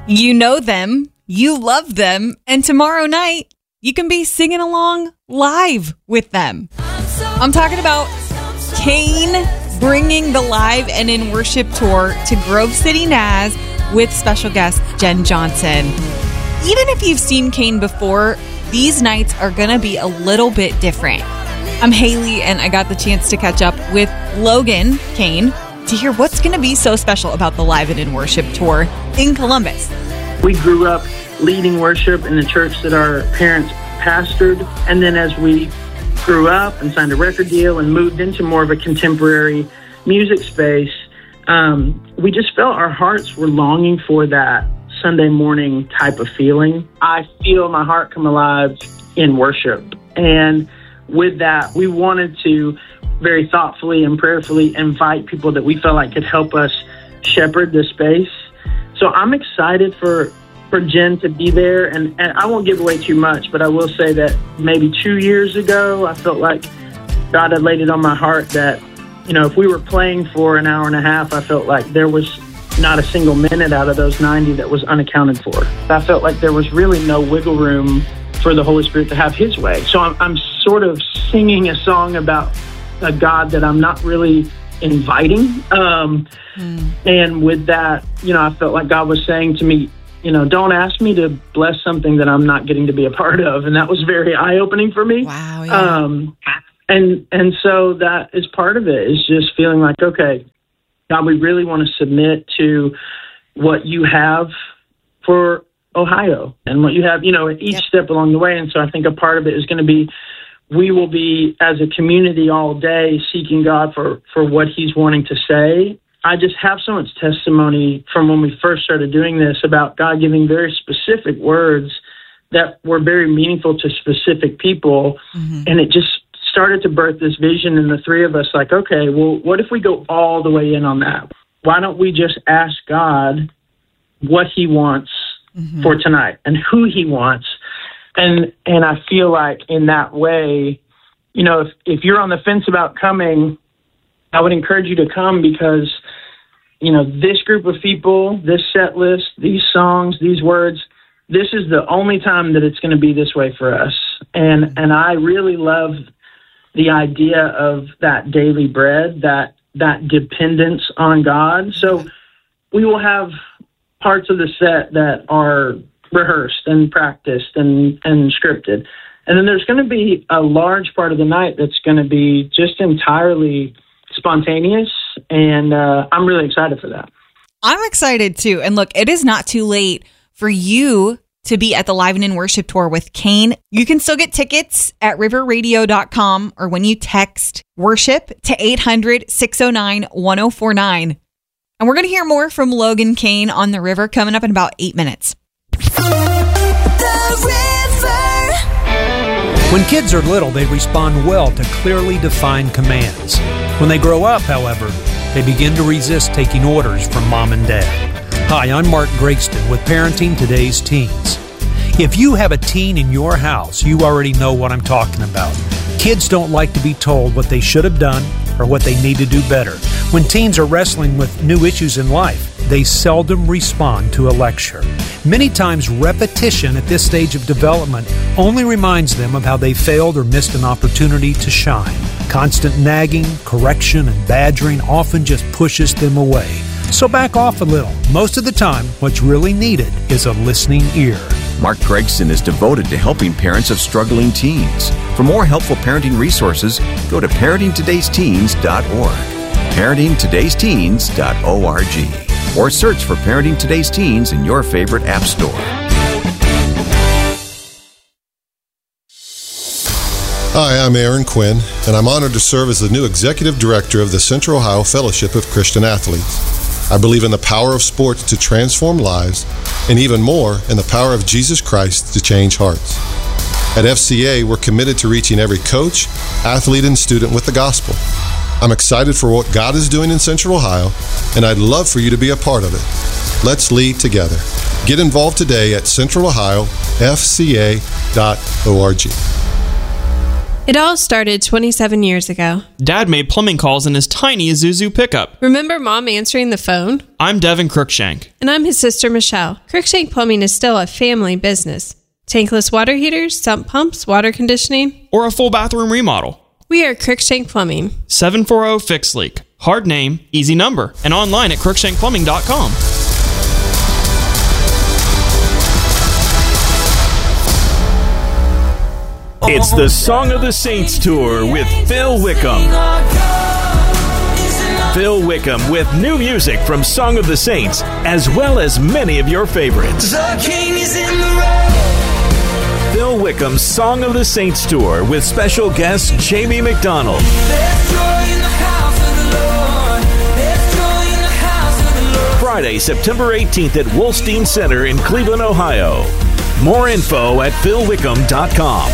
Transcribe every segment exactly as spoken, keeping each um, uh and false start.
You know them, you love them, and tomorrow night, you can be singing along live with them. I'm talking about Cain bringing the Live and in Worship tour to Grove City, N A S with special guest Jen Johnson. Even if you've seen Cain before, these nights are going to be a little bit different. I'm Haley, and I got the chance to catch up with Logan Cain to hear what's going to be so special about the Live and in Worship tour in Columbus. We grew up leading worship in the church that our parents pastored, and then as we grew up and signed a record deal and moved into more of a contemporary music space, um, we just felt our hearts were longing for that Sunday morning type of feeling. I feel my heart come alive in worship. And with that, we wanted to very thoughtfully and prayerfully invite people that we felt like could help us shepherd the space. So I'm excited for for Jen to be there, and, and I won't give away too much, but I will say that maybe two years ago, I felt like God had laid it on my heart that, you know, if we were playing for an hour and a half, I felt like there was not a single minute out of those ninety that was unaccounted for. I felt like there was really no wiggle room for the Holy Spirit to have his way. So I'm, I'm sort of singing a song about a God that I'm not really inviting. Um, mm. And with that, you know, I felt like God was saying to me, you know, don't ask me to bless something that I'm not getting to be a part of. And that was very eye-opening for me. Wow. Yeah. Um, and, and so that is part of it, is just feeling like, okay, God, we really want to submit to what you have for Ohio and what you have, you know, at each yep. step along the way. And so I think a part of it is going to be, we will be as a community all day seeking God for, for what he's wanting to say. I just have so much testimony from when we first started doing this about God giving very specific words that were very meaningful to specific people. Mm-hmm. And it just started to birth this vision in the three of us, like, okay, well, what if we go all the way in on that? Why don't we just ask God what he wants mm-hmm. for tonight and who he wants? And and I feel like in that way, you know, if, if you're on the fence about coming, I would encourage you to come, because, you know, this group of people, this set list, these songs, these words, this is the only time that it's going to be this way for us. And and I really love the idea of that daily bread, that that dependence on God. So we will have parts of the set that are rehearsed and practiced and, and scripted. And then there's going to be a large part of the night that's going to be just entirely spontaneous. And uh, I'm really excited for that. I'm excited too. And look, it is not too late for you to be at the Live and in Worship tour with Cain. You can still get tickets at river radio dot com or when you text worship to eight hundred, six oh nine, one oh four nine. And we're going to hear more from Logan Cain on The River coming up in about eight minutes. The River. When kids are little, they respond well to clearly defined commands. When they grow up, however, they begin to resist taking orders from mom and dad. Hi, I'm Mark Gregston with Parenting Today's Teens. If you have a teen in your house, you already know what I'm talking about. Kids don't like to be told what they should have done or what they need to do better. When teens are wrestling with new issues in life, they seldom respond to a lecture. Many times, repetition at this stage of development only reminds them of how they failed or missed an opportunity to shine. Constant nagging, correction, and badgering often just pushes them away. So back off a little. Most of the time, what's really needed is a listening ear. Mark Gregston is devoted to helping parents of struggling teens. For more helpful parenting resources, go to parenting todays teens dot org, parenting todays teens dot org, or search for Parenting Today's Teens in your favorite app store. Hi, I'm Aaron Quinn, and I'm honored to serve as the new Executive Director of the Central Ohio Fellowship of Christian Athletes. I believe in the power of sports to transform lives, and even more, in the power of Jesus Christ to change hearts. At F C A, we're committed to reaching every coach, athlete, and student with the gospel. I'm excited for what God is doing in Central Ohio, and I'd love for you to be a part of it. Let's lead together. Get involved today at central ohio f c a dot org. It all started twenty-seven years ago. Dad made plumbing calls in his tiny Isuzu pickup. Remember Mom answering the phone? I'm Devin Cruikshank. And I'm his sister Michelle. Cruikshank Plumbing is still a family business. Tankless water heaters, sump pumps, water conditioning, or a full bathroom remodel. We are Cruikshank Plumbing. seven four zero Fix Leak. Hard name, easy number. And online at cruikshank plumbing dot com. It's the Song of the Saints Tour with Phil Wickham. Phil Wickham with new music from Song of the Saints, as well as many of your favorites. The King is in the road. Phil Wickham's Song of the Saints Tour with special guest Jamie McDonald. There's joy in the house of the Lord. There's joy in the house of the Lord. Friday, September eighteenth at Wolstein Center in Cleveland, Ohio. More info at phil wickham dot com.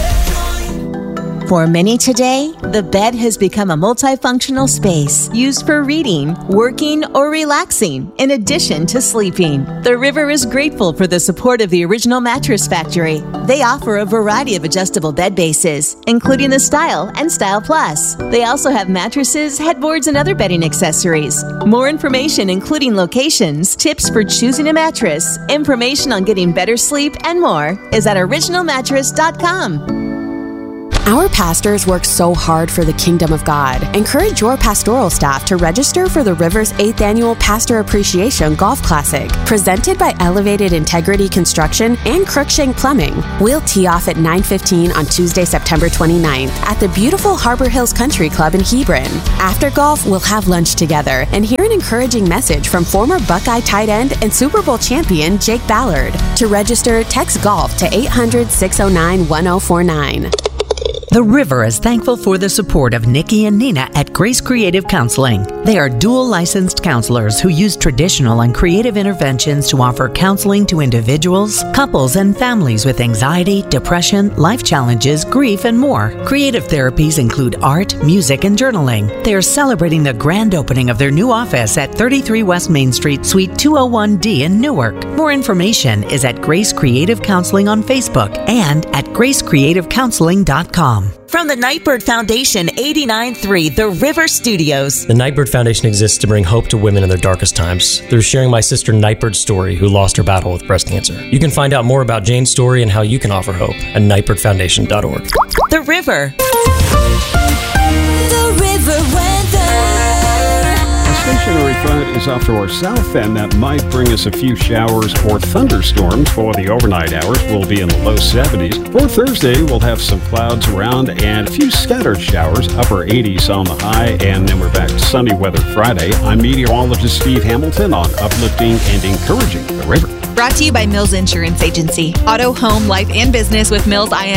For many today, the bed has become a multifunctional space used for reading, working, or relaxing, in addition to sleeping. The River is grateful for the support of the Original Mattress Factory. They offer a variety of adjustable bed bases, including the Style and Style Plus. They also have mattresses, headboards, and other bedding accessories. More information, including locations, tips for choosing a mattress, information on getting better sleep, and more, is at original mattress dot com. Our pastors work so hard for the kingdom of God. Encourage your pastoral staff to register for the River's eighth Annual Pastor Appreciation Golf Classic, presented by Elevated Integrity Construction and Cruikshank Plumbing. We'll tee off at nine fifteen on Tuesday, September twenty-ninth at the beautiful Harbor Hills Country Club in Hebron. After golf, we'll have lunch together and hear an encouraging message from former Buckeye tight end and Super Bowl champion Jake Ballard. To register, text GOLF to eight hundred, six oh nine, one oh four nine. The River is thankful for the support of Nikki and Nina at Grace Creative Counseling. They are dual licensed counselors who use traditional and creative interventions to offer counseling to individuals, couples, and families with anxiety, depression, life challenges, grief, and more. Creative therapies include art, music, and journaling. They are celebrating the grand opening of their new office at thirty-three West Main Street, Suite two oh one D in Newark. More information is at Grace Creative Counseling on Facebook and at grace creative counseling dot com. From the Nightbird Foundation, eighty-nine point three The River Studios. The Nightbird Foundation exists to bring hope to women in their darkest times through sharing my sister Nightbird's story, who lost her battle with breast cancer. You can find out more about Jane's story and how you can offer hope at nightbird foundation dot org. The River. The River weather. A stationary front is off to our south, and that might bring us a few showers or thunderstorms for the overnight hours. We'll be in the low seventies. For Thursday, we'll have some clouds around and a few scattered showers, upper eighties on the high, and then we're back to sunny weather Friday. I'm meteorologist Steve Hamilton on Uplifting and Encouraging the River. Brought to you by Mills Insurance Agency. Auto, home, life, and business with Mills I